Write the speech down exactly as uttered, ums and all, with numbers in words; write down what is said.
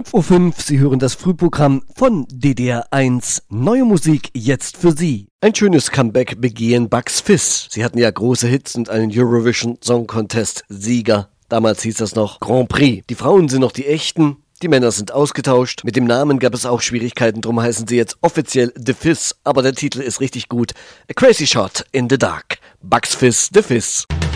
fünf Uhr fünf, Sie hören das Frühprogramm von D D R eins. Neue Musik jetzt für Sie. Ein schönes Comeback begehen Bucks Fizz. Sie hatten ja große Hits und einen Eurovision Song Contest Sieger. Damals hieß das noch Grand Prix. Die Frauen sind noch die echten. Die Männer sind ausgetauscht. Mit dem Namen gab es auch Schwierigkeiten, drum heißen sie jetzt offiziell The Fizz. Aber der Titel ist richtig gut. A Crazy Shot in the Dark. Bucks Fizz, The Fizz.